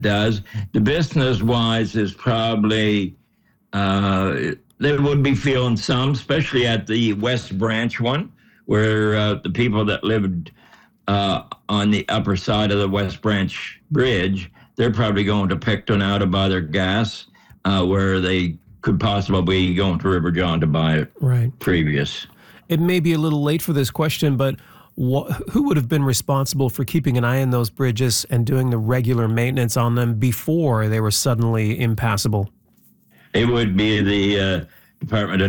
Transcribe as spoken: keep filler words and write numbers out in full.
does. The business-wise is probably, uh, they would be feeling some, especially at the West Branch one, where uh, the people that lived uh, on the upper side of the West Branch Bridge, they're probably going to Picton now to buy their gas, uh, where they could possibly be going to River John to buy it right. previous. It may be a little late for this question, but wh- who would have been responsible for keeping an eye on those bridges and doing the regular maintenance on them before they were suddenly impassable? It would be the uh, Department of